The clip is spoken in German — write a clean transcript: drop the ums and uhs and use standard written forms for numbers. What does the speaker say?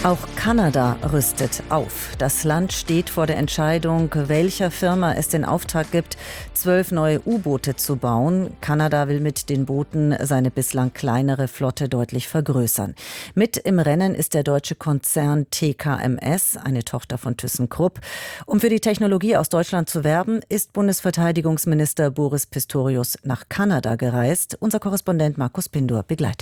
Auch Kanada rüstet auf. Das Land steht vor der Entscheidung, welcher Firma es den Auftrag gibt, 12 neue U-Boote zu bauen. Kanada will mit den Booten seine bislang kleinere Flotte deutlich vergrößern. Mit im Rennen ist der deutsche Konzern TKMS, eine Tochter von ThyssenKrupp. Um für die Technologie aus Deutschland zu werben, ist Bundesverteidigungsminister Boris Pistorius nach Kanada gereist. Unser Korrespondent Markus Pindur begleitet